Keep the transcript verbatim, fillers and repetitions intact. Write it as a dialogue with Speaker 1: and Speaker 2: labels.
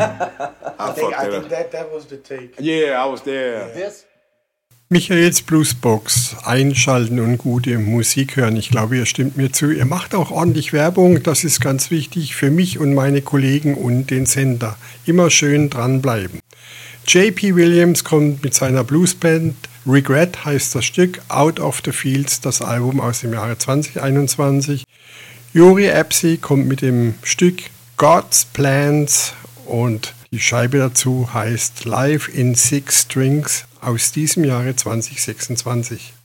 Speaker 1: I think, I think that, that was the take.
Speaker 2: Yeah, I was there.
Speaker 1: This?
Speaker 3: Michaels Bluesbox, einschalten und gute Musik hören. Ich glaube, ihr stimmt mir zu. Ihr macht auch ordentlich Werbung. Das ist ganz wichtig für mich und meine Kollegen und den Sender. Immer schön dranbleiben. J P Williams kommt mit seiner Bluesband. Regret heißt das Stück. Out of the Fields, das Album aus dem Jahre zwanzig einundzwanzig. Jori Apsey kommt mit dem Stück God's Plans und die Scheibe dazu heißt Live in Six Strings aus diesem Jahre zwanzig sechsundzwanzig.